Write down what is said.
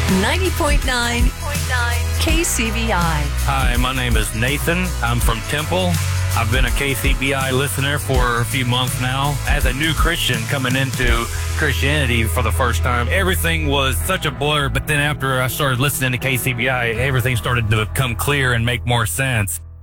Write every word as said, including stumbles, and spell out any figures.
ninety point nine K C B I. Hi, my name is Nathan. I'm from Temple. I've been a K C B I listener for a few months now. As a new Christian coming into Christianity for the first time, everything was such a blur, but then after I started listening to K C B I, everything started to become clear and make more sense.